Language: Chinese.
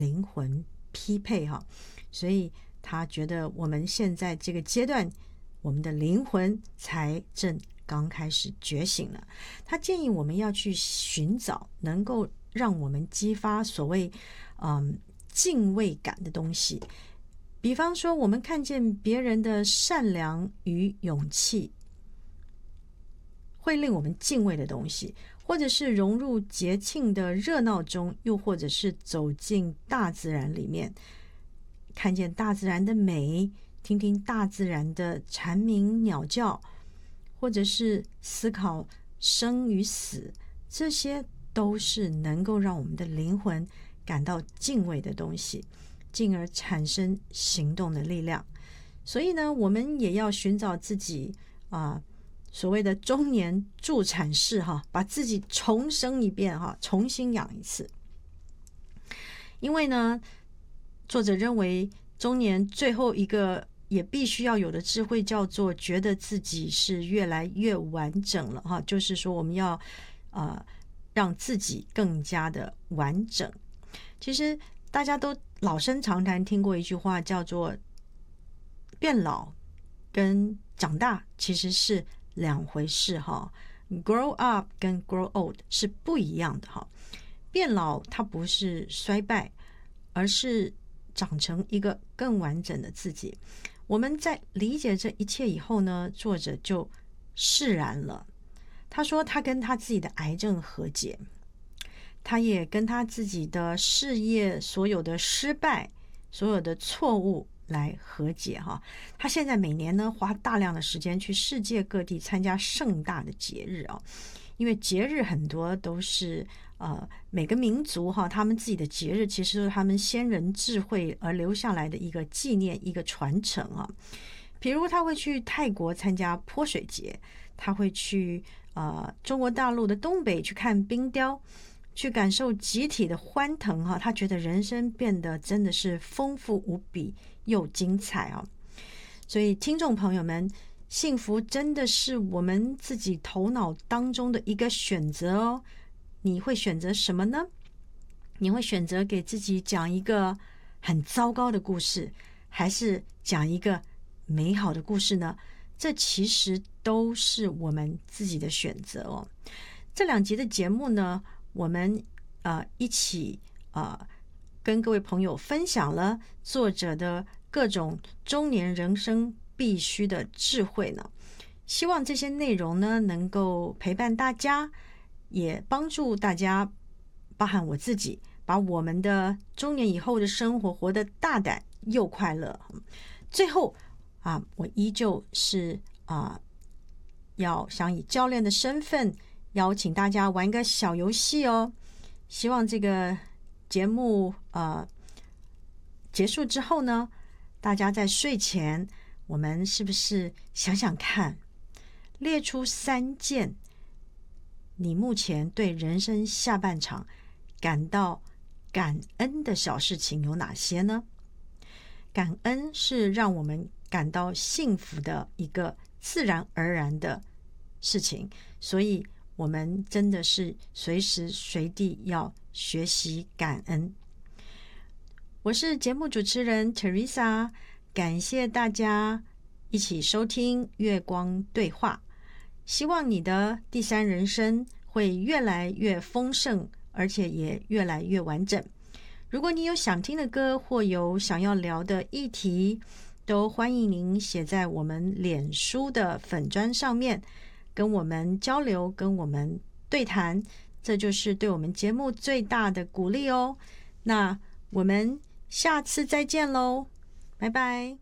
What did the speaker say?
灵魂匹配哈，所以他觉得我们现在这个阶段，我们的灵魂才正刚开始觉醒了。他建议我们要去寻找能够让我们激发所谓敬畏感的东西，比方说我们看见别人的善良与勇气，会令我们敬畏的东西，或者是融入节庆的热闹中，又或者是走进大自然里面，看见大自然的美，听听大自然的蝉鸣鸟叫，或者是思考生与死，这些都是能够让我们的灵魂感到敬畏的东西，进而产生行动的力量。所以呢，我们也要寻找自己所谓的中年助产士哈，把自己重生一遍哈，重新养一次。因为呢，作者认为中年最后一个也必须要有的智慧叫做觉得自己是越来越完整了哈，就是说我们要让自己更加的完整。其实大家都老生常谈听过一句话叫做变老跟长大其实是两回事哈 ，grow up 跟 grow old 是不一样的哈。变老它不是衰败，而是长成一个更完整的自己。我们在理解这一切以后呢，作者就释然了。他说他跟他自己的癌症和解，他也跟他自己的事业所有的失败、所有的错误来和解哈。他现在每年呢花大量的时间去世界各地参加盛大的节日啊，因为节日很多都是每个民族哈，他们自己的节日其实都是他们先人智慧而留下来的一个纪念、一个传承啊。比如他会去泰国参加泼水节，他会去中国大陆的东北去看冰雕，去感受集体的欢腾哈。他觉得人生变得真的是丰富无比又精彩啊。所以听众朋友们，幸福真的是我们自己头脑当中的一个选择哦。你会选择什么呢？你会选择给自己讲一个很糟糕的故事，还是讲一个美好的故事呢？这其实都是我们自己的选择哦。这2集的节目呢，我们一起跟各位朋友分享了作者的各种中年人生必须的智慧呢。希望这些内容呢能够陪伴大家，也帮助大家，包含我自己，把我们的中年以后的生活活得大胆又快乐。最后我依旧是要想以教练的身份邀请大家玩一个小游戏哦。希望这个节目结束之后呢，大家在睡前，我们是不是想想看，列出3件你目前对人生下半场感到感恩的小事情有哪些呢？感恩是让我们感到幸福的一个自然而然的事情，所以我们真的是随时随地要学习感恩。我是节目主持人 Teresa， 感谢大家一起收听月光对话，希望你的第3人生会越来越丰盛，而且也越来越完整。如果你有想听的歌或有想要聊的议题，都欢迎您写在我们脸书的粉专上面，跟我们交流，跟我们对谈，这就是对我们节目最大的鼓励哦。那我们下次再见喽，拜拜。